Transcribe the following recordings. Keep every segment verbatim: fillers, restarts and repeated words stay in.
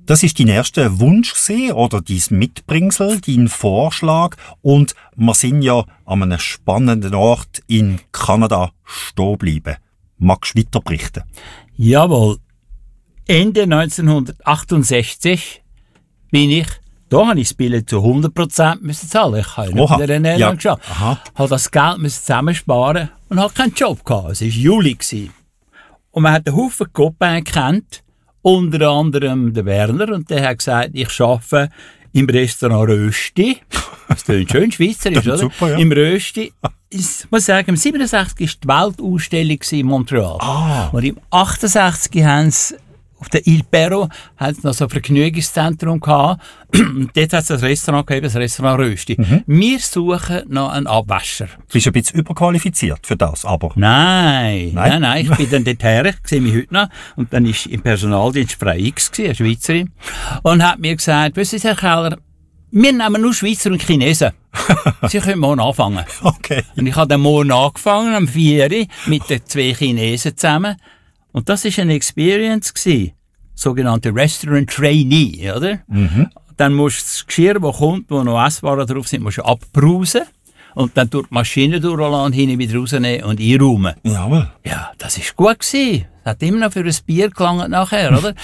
Das ist dein erster Wunsch gewesen, oder dein Mitbringsel, dein Vorschlag. Und wir sind ja an einem spannenden Ort in Kanada stehen bleiben. Magst du weiter berichten? Jawohl. Ende neunzehnhundertachtundsechzig bin ich, da habe ich das Billett zu hundert Prozent müssen zahlen. Ich habe nicht in der Nähe ja. geschaut. Habe das Geld müssen zusammensparen und habe keinen Job gehabt. Es war Juli gewesen. Und man hat einen Haufen Copains gekannt. Unter anderem der Werner, und der hat gesagt, ich arbeite im Restaurant Rösti. Das klingt schön schweizerisch, oder? Super, ja. Im Rösti. Ich muss sagen, im siebenundsechzig war die Weltausstellung in Montreal. Ah. Und im achtundsechzig haben sie auf der Il Perro hat es noch so ein Vergnügungszentrum gehabt. Und dort hat es ein Restaurant gegeben, das Restaurant Rösti. Mhm. Wir suchen noch einen Abwäscher. Du bist ein bisschen überqualifiziert für das, aber... Nein, nein, nein, nein. Ich bin dann dorthin, ich sehe mich heute noch. Und dann war im Personaldienst Frau X, eine Schweizerin. Und hat mir gesagt, wissen Sie, Herr Keller, wir nehmen nur Schweizer und Chinesen. Sie können morgen anfangen. Okay. Und ich habe dann morgen angefangen, am vier Uhr, mit den zwei Chinesen zusammen. Und das war eine Experience gewesen. Sogenannte Restaurant Trainee, oder? Mhm. Dann musst du das Geschirr, das kommt, wo noch Esswaren drauf sind, musst du abbrausen. Und dann durch die Maschine durchlassen, hin wieder rausnehmen und einräumen. Jawohl. Ja, das war gut gewesen. Das hat immer noch für ein Bier gelangt nachher, oder?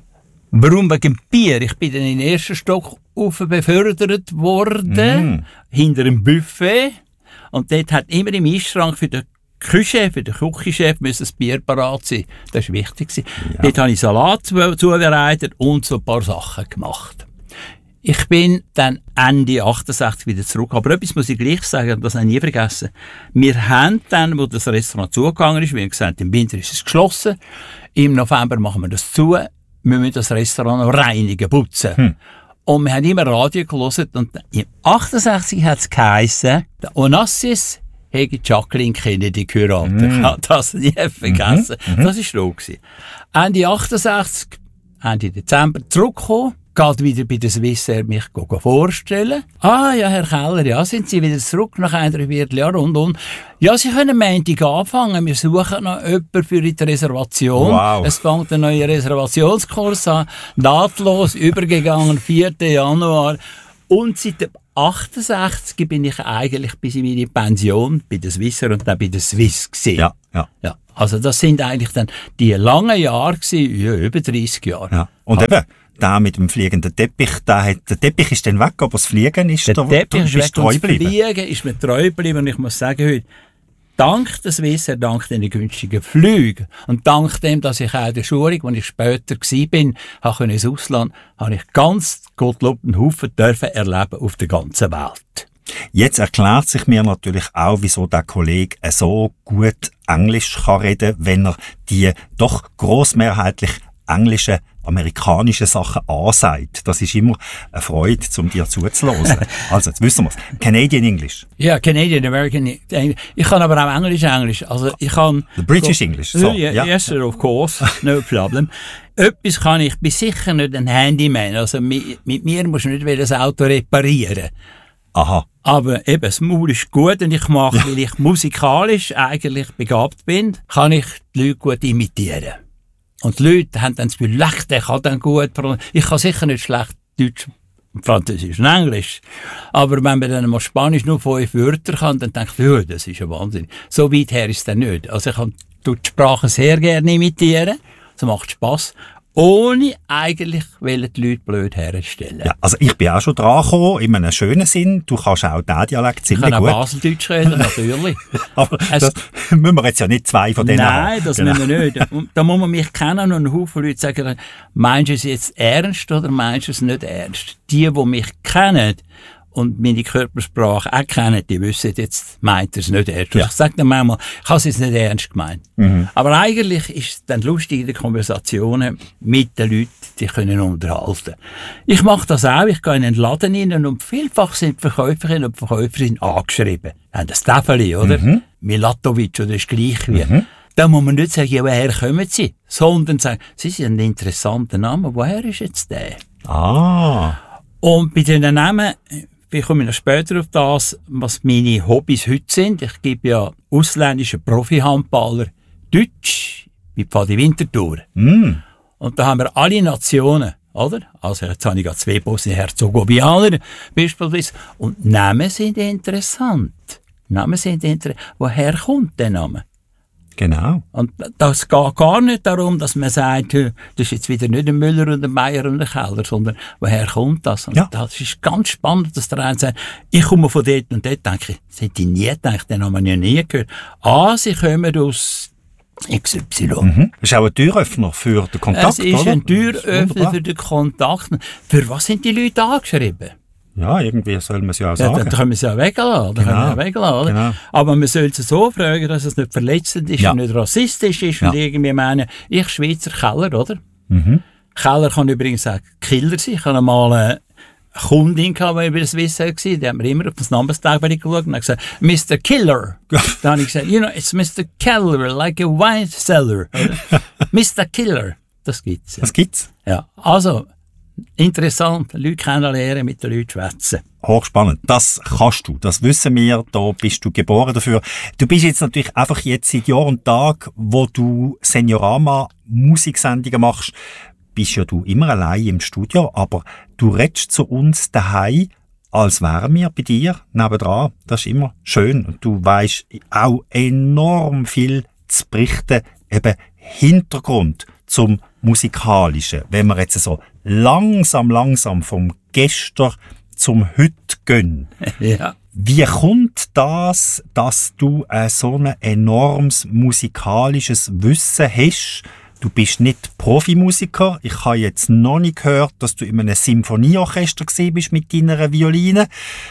Warum wegen Bier? Ich bin dann in den ersten Stock rauf befördert worden, mm. hinter einem Buffet. Und dort hat immer im Eisschrank für den Küchenchef, für den Küchenchef müssen das Bier parat sein. Das war wichtig. Ja. Dort habe ich Salat zubereitet und so ein paar Sachen gemacht. Ich bin dann Ende achtundsechzig wieder zurück. Aber etwas muss ich gleich sagen, das habe ich nie vergessen. Wir haben dann, wo das Restaurant zugegangen ist, wie gesagt, im Winter ist es geschlossen. Im November machen wir das zu. Wir müssen das Restaurant noch reinigen, putzen. Hm. Und wir haben immer Radio gehört. Und im achtundsechzig hat es geheissen, der Onassis hätte Jacqueline Kennedy geheiratet. Mm. Ich habe das nie vergessen. Mm-hmm. Das war schlau. Ende achtundsechzig, Ende Dezember zurückgekommen, geht wieder bei der Swissair mich vorstellen. Ah, ja, Herr Keller, ja, sind Sie wieder zurück nach einer Vierteljahr und und. Ja, Sie können Montag anfangen. Wir suchen noch jemanden für die Reservation. Wow. Es fängt ein neuer Reservationskurs an. Nahtlos übergegangen, vierten Januar. Und seit dem achtundsechzig bin ich eigentlich bis in meine Pension bei der Swissair und dann bei der Swiss gewesen. Ja, ja. Ja, also das sind eigentlich dann die langen Jahre gewesen, ja, über dreissig Jahre. Ja. Und eben, der mit dem fliegenden Teppich, der, hat, der Teppich ist dann weg, aber das Fliegen ist der der, Teppich ist weg, treu und das bleiben. Fliegen ist mir treu geblieben. Und ich muss sagen, heute, dank der Swissair, dank den günstigen Flügen und dank dem, dass ich auch in der Schulung, als ich später war, konnte ins Ausland, habe ich ganz Gottlob einen Haufen dürfen erleben auf der ganzen Welt. Jetzt erklärt sich mir natürlich auch, wieso der Kollege so gut Englisch kann reden, wenn er die doch grossmehrheitlich englischen, amerikanischen Sachen ansagt. Das ist immer eine Freude, um dir zuzuhören. Also, jetzt wissen wir es. Canadian English. Ja, yeah, Canadian, American English. Ich kann aber auch Englisch, Englisch. Also, ich kann... The British English. So, yeah, ja. Yes, sir, of course. No problem. Etwas kann ich, bin sicher nicht ein Handyman. Also, mit, mit mir musst du nicht das Auto reparieren. Aha. Aber eben, das Maul ist gut und ich mache, ja. weil ich musikalisch eigentlich begabt bin, kann ich die Leute gut imitieren. Und die Leute haben dann das Gefühl, leck, der kann dann gut. Ich kann sicher nicht schlecht Deutsch, Französisch und Englisch. Aber wenn man dann mal Spanisch nur fünf Wörter kann, dann denke ich, ja, das ist ja Wahnsinn. So weit her ist es dann nicht. Also ich kann die Sprache sehr gerne imitieren. Das macht Spass. Ohne eigentlich wollen die Leute blöd herstellen. Ja, also ich bin auch schon dran gekommen, in einem schönen Sinn. Du kannst auch diesen Dialekt ziemlich gut. Ich kann auch Baseldeutsch reden, natürlich. Aber es, das müssen wir jetzt ja nicht zwei von denen nein, haben. Nein, das genau. müssen wir nicht. Und da muss man mich kennen und ein Haufen Leute sagen, meinst du es jetzt ernst oder meinst du es nicht ernst? Die, die mich kennen und meine Körpersprache auch kennen, die wissen jetzt, meint er es nicht ernst. Ja. Ich sage dann manchmal, ich habe es jetzt nicht ernst gemeint. Mhm. Aber eigentlich ist es dann lustig in den Konversationen mit den Leuten, die können unterhalten. Ich mache das auch, ich gehe in einen Laden rein und vielfach sind die Verkäuferinnen und Verkäufer angeschrieben. Die haben das Täfeli, oder? Mhm. Milatovic, oder ist gleich wie. Mhm. Da muss man nicht sagen, ja, woher kommen Sie? Sondern sagen, Sie sind ein interessanter Name, woher ist jetzt der? Ah. Und bei den Namen, ich komme noch später auf das, was meine Hobbys heute sind. Ich gebe ja ausländischen Profi-Handballer Deutsch bei Pfadi Winterthur. Mm. Und da haben wir alle Nationen. oder? Also jetzt habe ich gerade zwei Bosnien-Herzegoviner beispielsweise. Und Namen sind interessant. Namen sind interessant. Woher kommt der Name? Genau. Und das geht gar nicht darum, dass man sagt, das ist jetzt wieder nicht ein Müller und ein Meier und ein Keller, sondern woher kommt das? Und ja. Das ist ganz spannend, dass der eine sagt, ich komme von dort und dort, denke ich, das hätte ich nie gedacht, den haben wir ja nie gehört. Ah, sie kommen aus X Y. Mhm. Das ist auch ein Türöffner für den Kontakt, Es ist oder? ein Türöffner für den Kontakt. Für was sind die Leute angeschrieben? Ja, irgendwie soll man es ja auch Ja, sagen. dann können wir es ja weglassen. Genau. Können wir ja weglassen, Genau. Aber man soll es so fragen, dass es nicht verletzend ist Ja. und nicht rassistisch ist. Ja. Und irgendwie meinen, ich Schweizer Keller, oder? Mhm. Keller kann übrigens auch Killer sein. Ich hatte einmal eine Kundin, die bei der Swiss war, die hat mir immer auf das Namenstag geschaut und hat gesagt, Mister Killer. Dann habe ich gesagt, you know, it's Mister Keller, like a wine cellar. Mister Killer. Das gibt's. Ja. Das gibt's. Ja. Also, interessant, Leute kennenlernen, mit den Leuten schwätzen. Hochspannend. Das kannst du. Das wissen wir. Da bist du geboren dafür. Du bist jetzt natürlich einfach jetzt seit Jahr und Tag, wo du Seniorama Musiksendungen machst, bist ja du immer allein im Studio, aber du redest zu uns daheim, als wären wir bei dir nebendran. Das ist immer schön. Und du weisst auch enorm viel zu berichten, eben Hintergrund zum Musikalischen. Wenn wir jetzt so langsam, langsam vom Gestern zum Heute gehen. Ja. Wie kommt das, dass du äh, so ein enormes musikalisches Wissen hast? Du bist nicht Profimusiker. Ich habe jetzt noch nicht gehört, dass du in einem Symphonieorchester gewesen bist mit deiner Violine.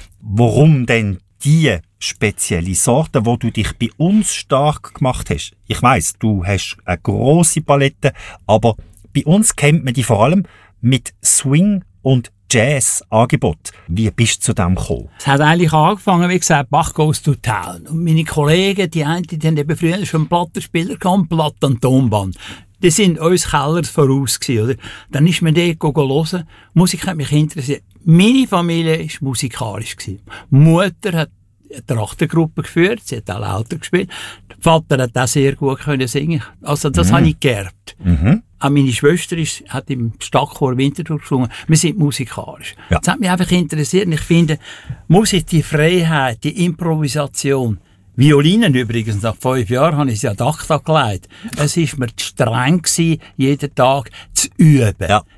Warum denn die spezielle Sorte, wo du dich bei uns stark gemacht hast? Ich weiss, du hast eine grosse Palette, aber bei uns kennt man die vor allem mit Swing und Jazz-Angebot. Wie bist du zu dem gekommen? Es hat eigentlich angefangen, wie gesagt, Bach goes to town. Und meine Kollegen, die einen, die haben eben früher schon Plattenspieler gehabt, Platten- und Tonband. Die sind uns Kellers voraus gewesen, oder? Dann ist man dort hören. Musik hat mich interessiert. Meine Familie war musikalisch gewesen. Mutter hat eine Trachtergruppe geführt, sie hat auch lauter gespielt. Der Vater hat auch sehr gut können singen. Also das Mhm. habe ich geerbt. Mhm. Auch meine Schwester ist, hat im Stadtchor Winterthur gesungen. Wir sind musikalisch. Ja. Das hat mich einfach interessiert. Und ich finde, Musik, die Freiheit, die Improvisation. Violinen übrigens, nach fünf Jahren habe ich sie an die Akta gelegt. Es war mir zu streng gewesen, jeden Tag zu üben. Ja.